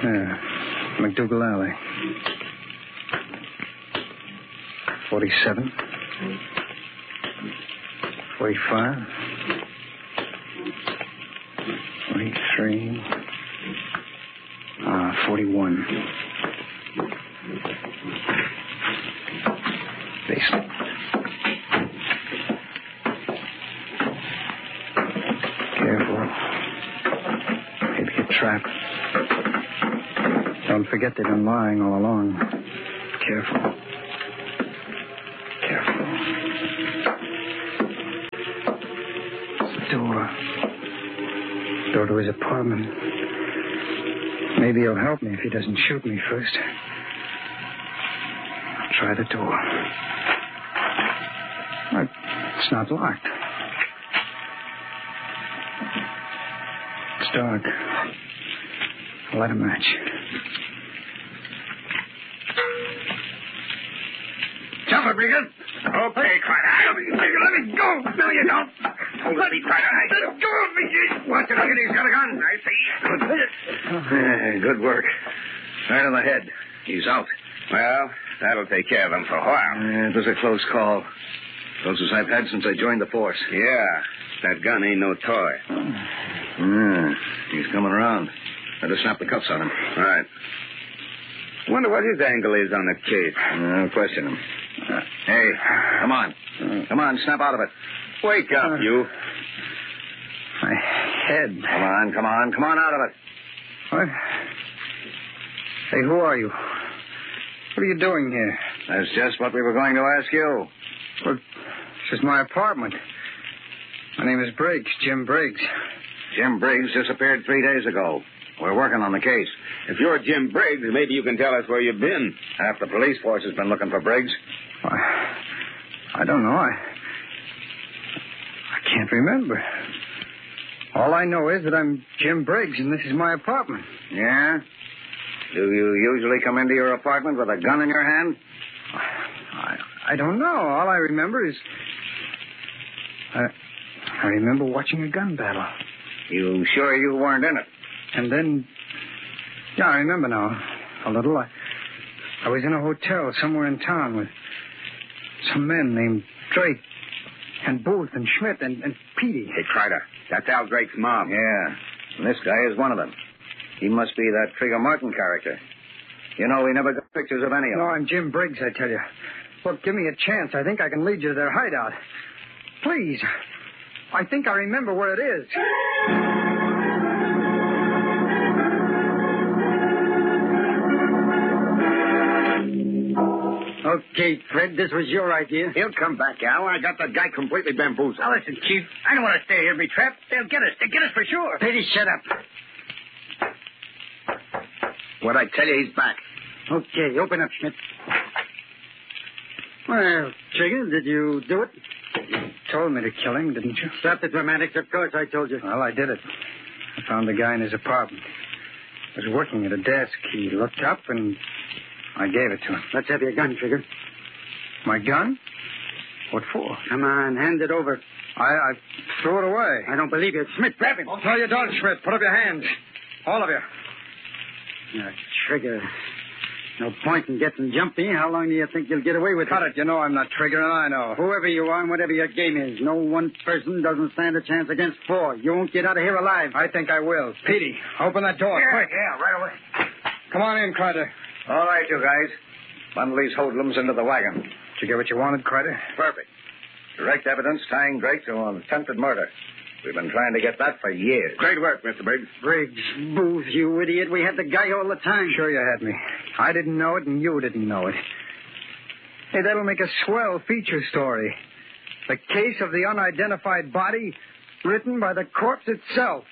Yeah. McDougal Alley. 47. 45. 43. 41. Basement. Careful. Maybe a trap. Don't forget they've been lying all along. Careful. Careful. It's the door. Door to his apartment. Maybe he'll help me if he doesn't shoot me first. I'll try the door. It's not locked. It's dark. I'll light a match. Jump it, Regan. Okay, Crider. Let me go. No, you don't. Let me, Crider. Let go of me. What's it? He's got a gun. I see. Good work. Right on the head. He's out. Well, that'll take care of him for a while. It was a close call. Closest I've had since I joined the force. Yeah. That gun ain't no toy. He's coming around. Better snap the cuffs on him. Right. Wonder what his angle is on the case. Question him. Hey, come on. Come on, snap out of it. Wake up, you. My head. Come on out of it. What? Hey, who are you? What are you doing here? That's just what we were going to ask you. Well, this is my apartment. My name is Briggs, Jim Briggs. Jim Briggs disappeared 3 days ago. We're working on the case. If you're Jim Briggs, maybe you can tell us where you've been. Half the police force has been looking for Briggs. I don't know. I can't remember. All I know is that I'm Jim Briggs, and this is my apartment. Yeah? Do you usually come into your apartment with a gun in your hand? I don't know. All I remember is... I remember watching a gun battle. You sure you weren't in it? And then... Yeah, I remember now. A little. I was in a hotel somewhere in town with some men named Drake and Booth and Schmidt and Petey. Hey, Crider, that's Al Drake's mom. Yeah. And this guy is one of them. He must be that Trigger Martin character. You know, we never got pictures of any of them. No, I'm Jim Briggs, I tell you. Look, give me a chance. I think I can lead you to their hideout. Please. I think I remember where it is. Okay, Fred, this was your idea. He'll come back, Al. I got that guy completely bamboozled. Now, listen, Chief. I don't want to stay here and be trapped. They'll get us. They'll get us for sure. Petey, shut up. What'd I tell you? He's back. Okay, open up, Schmidt. Well, Trigger, did you do it? You told me to kill him, didn't you? Stop the dramatics. Of course, I told you. Well, I did it. I found the guy in his apartment. He was working at a desk. He looked up, and I gave it to him. Let's have your gun, Trigger. My gun? What for? Come on, hand it over. I threw it away. I don't believe you. Schmidt, grab him. No, you don't, Schmidt. Put up your hands. All of you. Now, Trigger, no point in getting jumpy. How long do you think you'll get away with Cut it. You know I'm not Trigger, and I know. Whoever you are and whatever your game is, no one person doesn't stand a chance against four. You won't get out of here alive. I think I will. Petey, open that door, quick. Yeah, right away. Come on in, Crider. All right, you guys. Bundle these hoodlums into the wagon. Did you get what you wanted, Crider? Perfect. Direct evidence tying Drake to an attempted murder. We've been trying to get that for years. Great work, Mr. Briggs. Briggs, Booth, you idiot. We had the guy all the time. Sure you had me. I didn't know it, and you didn't know it. Hey, that'll make a swell feature story. The case of the unidentified body, written by the corpse itself.